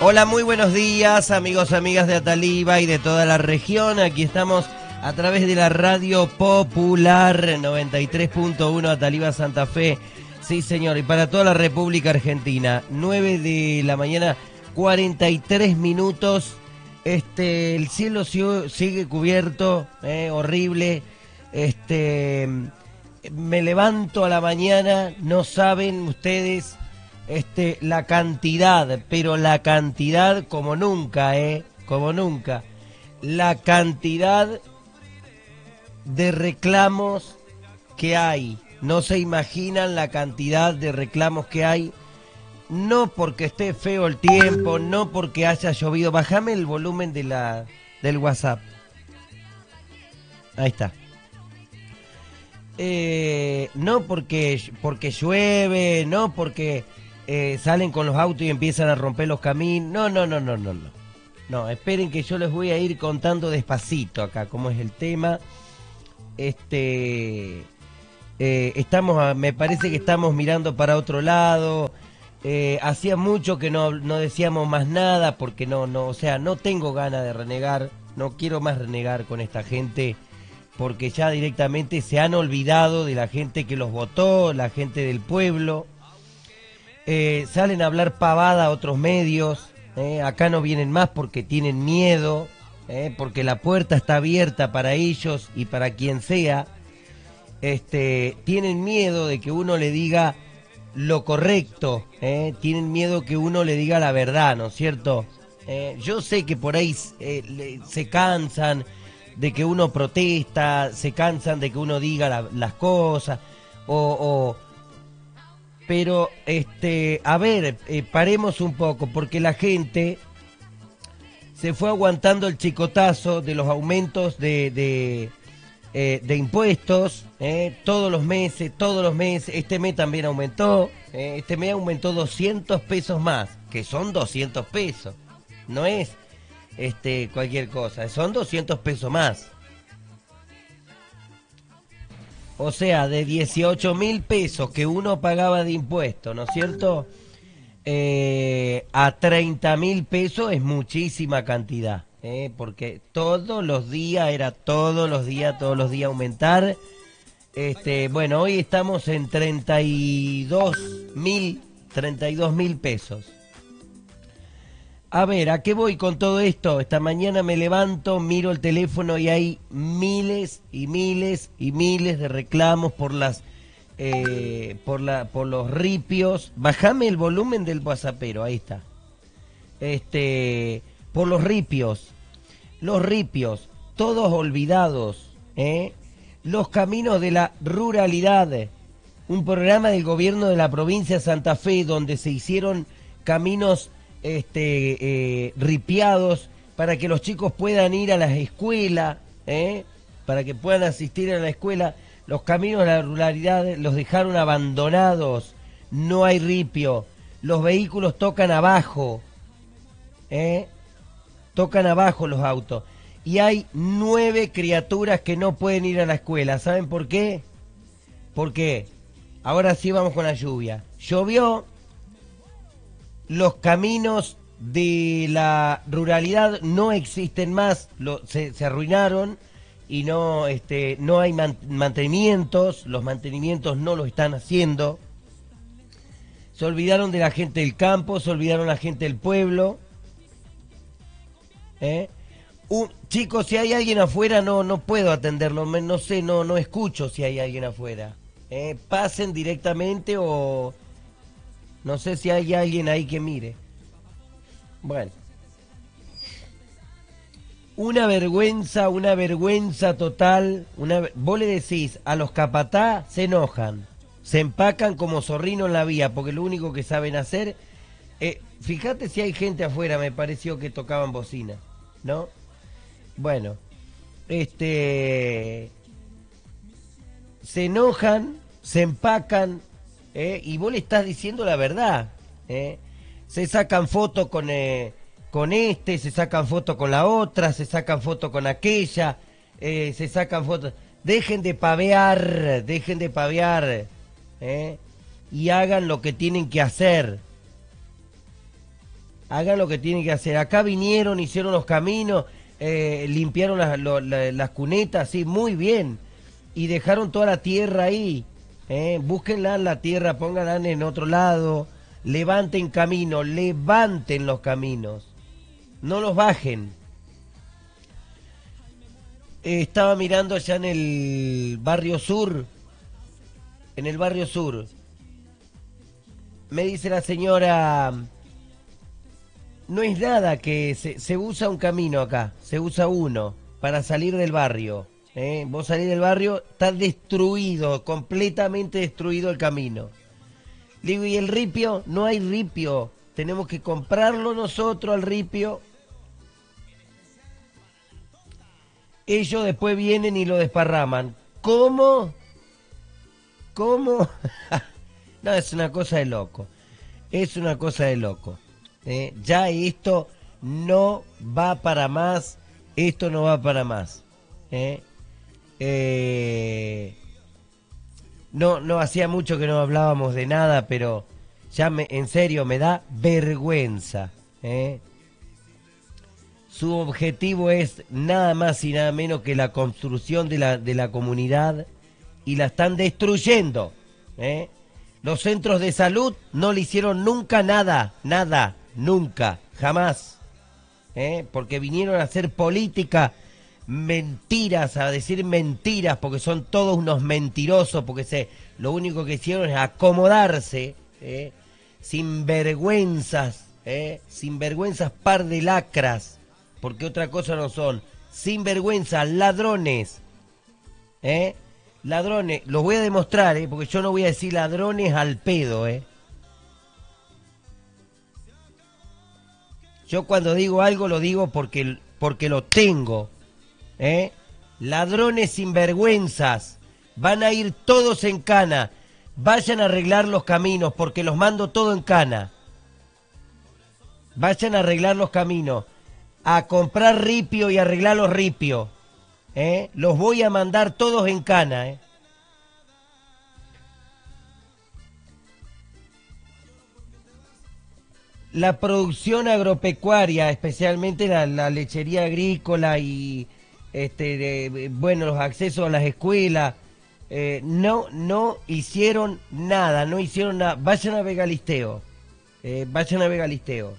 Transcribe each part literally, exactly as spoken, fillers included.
Hola, muy buenos días, amigos, amigas de Ataliva y de toda la región. Aquí estamos a través de la Radio Popular noventa y tres punto uno Ataliva Santa Fe. Sí, señor, y para toda la República Argentina. nueve de la mañana, cuarenta y tres minutos. Este, el cielo sigue cubierto, eh, horrible. Este, me levanto a la mañana, no saben ustedes este, la cantidad, pero la cantidad como nunca, eh, como nunca. La cantidad de reclamos que hay. No se imaginan la cantidad de reclamos que hay. No porque esté feo el tiempo, no porque haya llovido. Bájame el volumen de la, del WhatsApp. Ahí está. Eh, no porque, porque llueve, no porque eh, salen con los autos y empiezan a romper los caminos. No, no, no, no, no, no. No, esperen que yo les voy a ir contando despacito acá cómo es el tema. Este... Eh, estamos, me parece que estamos mirando para otro lado. Eh, hacía mucho que no, no decíamos más nada porque no, no, o sea, no tengo ganas de renegar, no quiero más renegar con esta gente porque ya directamente se han olvidado de la gente que los votó, la gente del pueblo. Eh, salen a hablar pavada a otros medios, eh, acá no vienen más porque tienen miedo, eh, porque la puerta está abierta para ellos y para quien sea. Este, tienen miedo de que uno le diga lo correcto, ¿eh? Tienen miedo que uno le diga la verdad, ¿no es cierto? Eh, yo sé que por ahí eh, le, se cansan de que uno protesta, se cansan de que uno diga la, las cosas, o, o, pero, este, a ver, eh, paremos un poco, porque la gente se fue aguantando el chicotazo de los aumentos de... de Eh, de impuestos, eh, todos los meses, todos los meses. Este mes también aumentó, eh, este mes aumentó doscientos pesos más, que son doscientos pesos, no es este cualquier cosa, son doscientos pesos más. O sea, de dieciocho mil pesos que uno pagaba de impuestos, ¿no es cierto? Eh, a treinta mil pesos es muchísima cantidad. Eh, porque todos los días, era todos los días, todos los días aumentar. Este, bueno, hoy estamos en treinta y dos mil, treinta y dos mil pesos. A ver, ¿a qué voy con todo esto? Esta mañana me levanto, miro el teléfono y hay miles y miles y miles de reclamos por las, eh, por la, por los ripios. Bájame el volumen del WhatsAppero, ahí está. Este... por los ripios, los ripios, todos olvidados, ¿eh? Los caminos de la ruralidad, un programa del gobierno de la provincia de Santa Fe donde se hicieron caminos este, eh, ripiados para que los chicos puedan ir a las escuelas, ¿eh? Para que puedan asistir a la escuela. Los caminos de la ruralidad los dejaron abandonados, no hay ripio, los vehículos tocan abajo, ¿eh? Tocan abajo los autos. Y hay nueve criaturas que no pueden ir a la escuela. ¿Saben por qué? Porque ahora sí vamos con la lluvia. Llovió, los caminos de la ruralidad no existen más, lo, se, se arruinaron y no, este, no hay man, mantenimientos, los mantenimientos no lo están haciendo. Se olvidaron de la gente del campo, se olvidaron de la gente del pueblo. ¿Eh? Un, chicos, si hay alguien afuera, no no puedo atenderlo, me, no sé, no no escucho si hay alguien afuera. ¿Eh? Pasen directamente o no sé si hay alguien ahí que mire. Bueno. Una vergüenza, una vergüenza total. Una, vos le decís, a los capatá se enojan, se empacan como zorrino en la vía, porque lo único que saben hacer... Eh, fíjate si hay gente afuera, me pareció que tocaban bocina, ¿no? Bueno, este... se enojan, se empacan, ¿eh? Y vos le estás diciendo la verdad, ¿eh? Se sacan fotos con, eh, con este, se sacan fotos con la otra, se sacan fotos con aquella, eh, se sacan fotos... Dejen de pavear, dejen de pavear, ¿eh? Y hagan lo que tienen que hacer. hagan lo que tienen que hacer. Acá vinieron, hicieron los caminos, eh, limpiaron las, lo, la, las cunetas, sí, muy bien. Y dejaron toda la tierra ahí. Eh, búsquenla en la tierra, pónganla en otro lado. Levanten camino, levanten los caminos. No los bajen. Eh, estaba mirando allá en el barrio sur. En el barrio sur. Me dice la señora... No es nada que se, se usa un camino acá, se usa uno para salir del barrio. ¿eh? Vos salís del barrio, está destruido, completamente destruido el camino. Le digo, ¿y el ripio? No hay ripio, tenemos que comprarlo nosotros al ripio. Ellos después vienen y lo desparraman. ¿Cómo? ¿Cómo? No, es una cosa de loco, es una cosa de loco. Eh, ya esto no va para más, esto no va para más. Eh, eh, no, no hacía mucho que no hablábamos de nada, pero ya me, en serio me da vergüenza. Eh. Su objetivo es nada más y nada menos que la construcción de la, de la comunidad y la están destruyendo. Eh. Los centros de salud no le hicieron nunca nada, nada. Nunca, jamás, ¿eh? Porque vinieron a hacer política, mentiras, a decir mentiras, porque son todos unos mentirosos, porque se, lo único que hicieron es acomodarse, ¿eh? Sin vergüenzas, ¿eh? Sin vergüenzas, par de lacras, porque otra cosa no son, sin vergüenza, ladrones, ¿eh? Ladrones, los voy a demostrar, ¿eh? Porque yo no voy a decir ladrones al pedo, ¿eh? Yo cuando digo algo lo digo porque, porque lo tengo. ¿eh? Ladrones sinvergüenzas. Van a ir todos en cana. Vayan a arreglar los caminos porque los mando todo en cana. Vayan a arreglar los caminos. A comprar ripio y arreglar los ripios. ¿eh? Los voy a mandar todos en cana. ¿eh? La producción agropecuaria, especialmente la, la lechería agrícola y este de, bueno los accesos a las escuelas, eh, no no hicieron nada, no hicieron nada. Vayan a Vegalisteo, eh, vayan a Vegalisteo,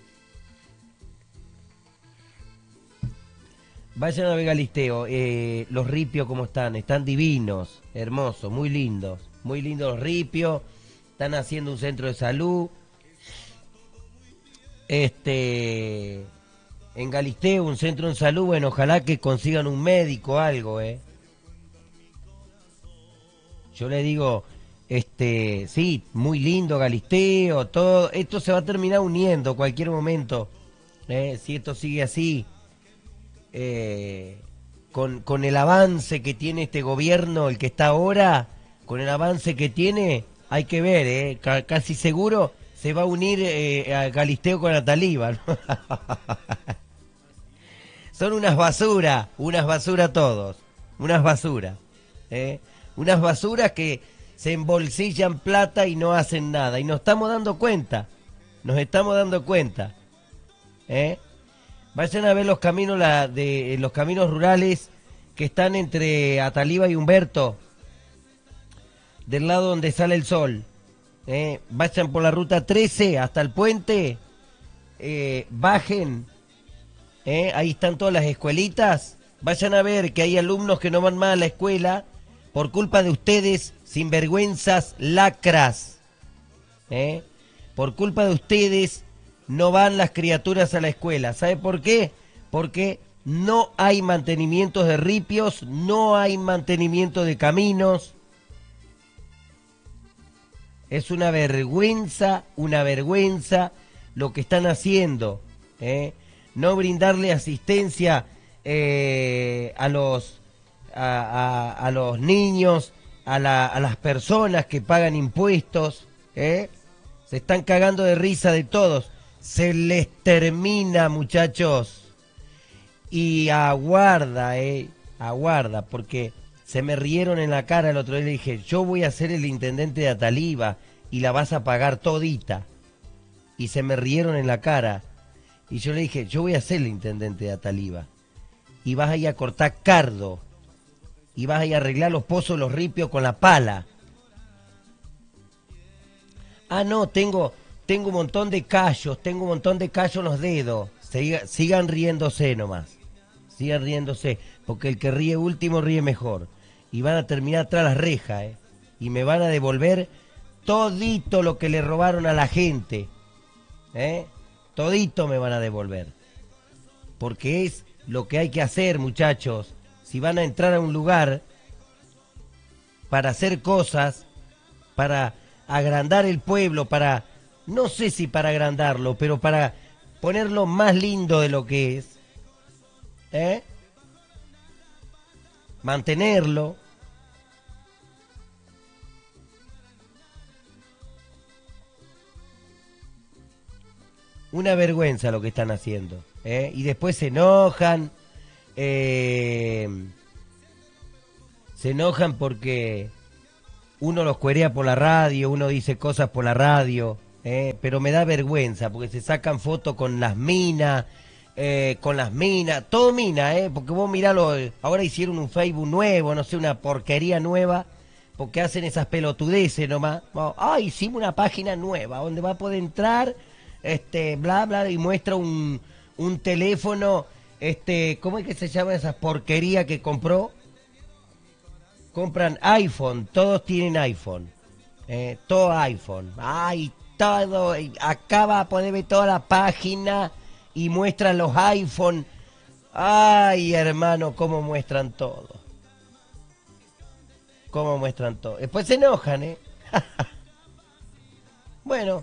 vayan a Vegalisteo. Eh, los ripios cómo están, están divinos, hermosos, muy lindos, muy lindos los ripios. Están haciendo un centro de salud. Este, en Galisteo, un centro de salud, bueno, ojalá que consigan un médico, algo, eh. Yo le digo, este, sí, muy lindo Galisteo, todo, esto se va a terminar uniendo cualquier momento, eh, si esto sigue así, eh, con, con el avance que tiene este gobierno, el que está ahora, con el avance que tiene, hay que ver, eh, C casi seguro se va a unir eh, a Galisteo con la Taliba, ¿no? Son unas basuras, unas basuras todos, unas basuras, ¿eh? Unas basuras que se embolsillan plata y no hacen nada, y nos estamos dando cuenta, nos estamos dando cuenta, ¿eh? Vayan a ver los caminos la, de los caminos rurales que están entre Ataliba y Humberto, del lado donde sale el sol. Eh, vayan por la ruta trece hasta el puente, eh, bajen, eh, ahí están todas las escuelitas, vayan a ver que hay alumnos que no van más a la escuela por culpa de ustedes, sinvergüenzas, lacras, eh, por culpa de ustedes no van las criaturas a la escuela. ¿Sabe por qué? Porque no hay mantenimiento de ripios, no hay mantenimiento de caminos. Es una vergüenza, una vergüenza lo que están haciendo, ¿eh? No brindarle asistencia eh, a los a, a, a los niños, a, la, a las personas que pagan impuestos, ¿eh? Se están cagando de risa de todos. Se les termina, muchachos. Y aguarda, eh, aguarda, porque se me rieron en la cara el otro día y le dije, yo voy a ser el intendente de Ataliba y la vas a pagar todita. Y se me rieron en la cara. Y yo le dije, yo voy a ser el intendente de Ataliva. Y vas a ir a cortar cardo. Y vas a ir a arreglar los pozos, los ripios con la pala. Ah, no, tengo, tengo un montón de callos, tengo un montón de callos en los dedos. Siga, sigan riéndose nomás. Sigan riéndose. Porque el que ríe último ríe mejor. Y van a terminar atrás las rejas, ¿eh? Y me van a devolver todito lo que le robaron a la gente. ¿Eh? Todito me van a devolver. Porque es lo que hay que hacer, muchachos. Si van a entrar a un lugar para hacer cosas, para agrandar el pueblo, para, no sé si para agrandarlo, pero para ponerlo más lindo de lo que es, ¿eh? Mantenerlo. Una vergüenza lo que están haciendo, ¿eh? Y después se enojan, eh, se enojan porque uno los cuerea por la radio, uno dice cosas por la radio, ¿eh? Pero me da vergüenza porque se sacan fotos con las minas, eh, con las minas, todo mina, ¿eh? Porque vos miralo, ahora hicieron un Facebook nuevo, no sé, una porquería nueva, porque hacen esas pelotudeces nomás. Ah, hicimos una página nueva donde va a poder entrar, este, bla, bla, y muestra un, un teléfono, este, ¿cómo es que se llama esas porquerías que compró? Compran iPhone, todos tienen iPhone, eh, todo iPhone, ay, todo, acá va a poder ver toda la página y muestran los iPhone, ay, hermano, cómo muestran todo, cómo muestran todo, después se enojan, ¿eh? Bueno,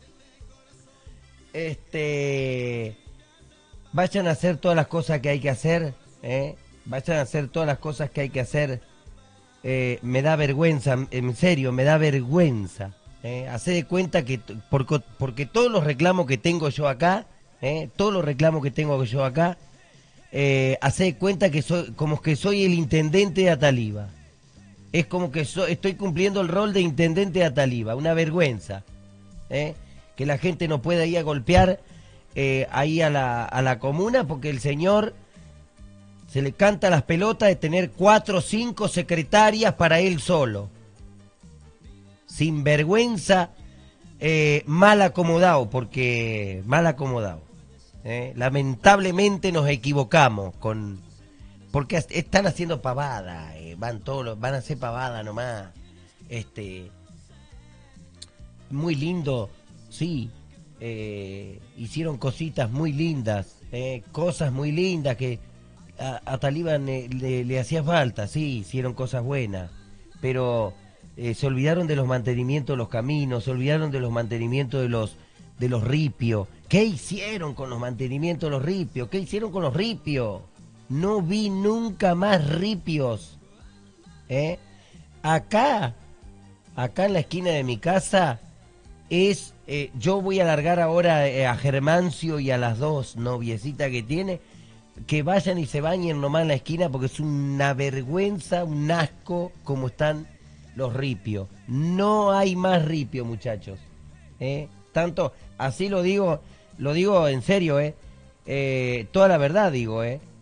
este, vayan a hacer todas las cosas que hay que hacer, ¿eh? Vayan a hacer todas las cosas que hay que hacer. Eh, me da vergüenza, en serio, me da vergüenza. Eh, Hacé de cuenta que, porque, porque todos los reclamos que tengo yo acá, eh, todos los reclamos que tengo yo acá, eh, hacé de cuenta que soy, como que soy el intendente de Ataliva. Es como que so, estoy cumpliendo el rol de intendente de Ataliva, una vergüenza. Eh, que la gente no pueda ir a golpear eh, ahí a la, a la comuna porque el señor se le canta las pelotas de tener cuatro o cinco secretarias para él solo. Sin vergüenza, eh, mal acomodado, porque mal acomodado. Eh. Lamentablemente nos equivocamos con, porque están haciendo pavada, eh, van todos, van a hacer pavada nomás. Este, muy lindo, sí. Eh, hicieron cositas muy lindas, eh, cosas muy lindas que a, a Talibán le, le, le hacía falta, sí, hicieron cosas buenas, pero eh, se olvidaron de los mantenimientos de los caminos, se olvidaron de los mantenimientos de los de los ripios. ¿Qué hicieron con los mantenimientos de los ripios? ¿Qué hicieron con los ripios? No vi nunca más ripios. ¿Eh? Acá, acá en la esquina de mi casa, es, eh, yo voy a largar ahora eh, a Germancio y a las dos noviecitas que tiene, que vayan y se bañen nomás en la esquina porque es una vergüenza, un asco como están los ripios. No hay más ripio, muchachos. ¿Eh? Tanto, así lo digo, lo digo en serio, ¿eh? Eh, toda la verdad digo, ¿eh?